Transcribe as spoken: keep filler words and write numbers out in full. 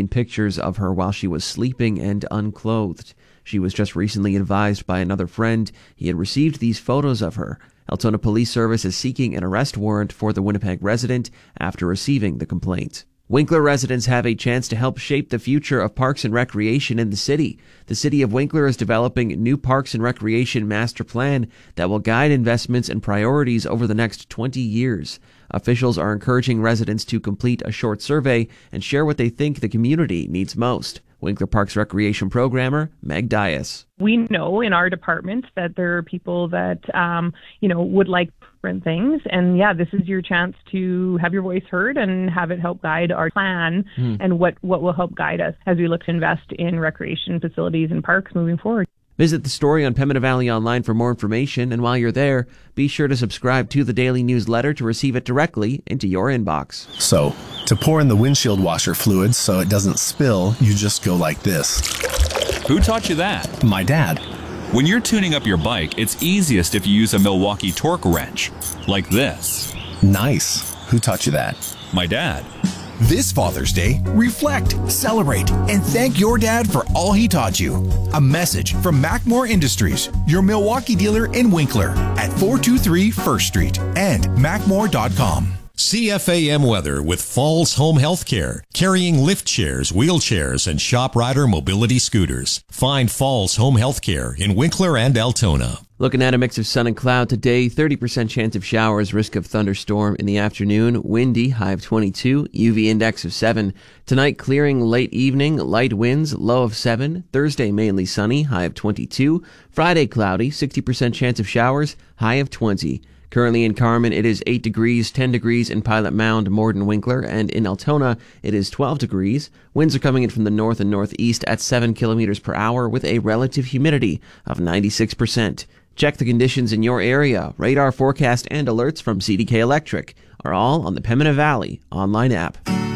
taken pictures of her while she was sleeping and unclothed. She was just recently advised by another friend he had received these photos of her. Altona Police Service is seeking an arrest warrant for the Winnipeg resident after receiving the complaint. Winkler residents have a chance to help shape the future of parks and recreation in the city. The city of Winkler is developing new parks and recreation master plan that will guide investments and priorities over the next twenty years. Officials are encouraging residents to complete a short survey and share what they think the community needs most. Winkler Parks Recreation Programmer Meg Dias. We know in our department that there are people that, um, you know, would like different things. And yeah, this is your chance to have your voice heard and have it help guide our plan mm. and what, what will help guide us as we look to invest in recreation facilities and parks moving forward. Visit the story on Pembina Valley Online for more information. And while you're there, be sure to subscribe to the daily newsletter to receive it directly into your inbox. So, to pour in the windshield washer fluid so it doesn't spill, you just go like this. Who taught you that? My dad. When you're tuning up your bike, it's easiest if you use a Milwaukee torque wrench, like this. Nice. Who taught you that? My dad. This Father's Day, reflect, celebrate, and thank your dad for all he taught you. A message from Macmore Industries, your Milwaukee dealer in Winkler at four two three First Street and macmore dot com. C F A M weather with Falls Home Healthcare, carrying lift chairs, wheelchairs, and shop rider mobility scooters. Find Falls Home Healthcare in Winkler and Altona. Looking at a mix of sun and cloud today, thirty percent chance of showers, risk of thunderstorm in the afternoon, windy, high of twenty-two, U V index of seven. Tonight, clearing late evening, light winds, low of seven. Thursday, mainly sunny, high of twenty-two. Friday, cloudy, sixty percent chance of showers, high of twenty. Currently in Carman, it is eight degrees, ten degrees in Pilot Mound, Morden, Winkler, and in Altona, it is twelve degrees. Winds are coming in from the north and northeast at seven kilometers per hour with a relative humidity of ninety-six percent. Check the conditions in your area. Radar forecast and alerts from C D K Electric are all on the Pembina Valley online app.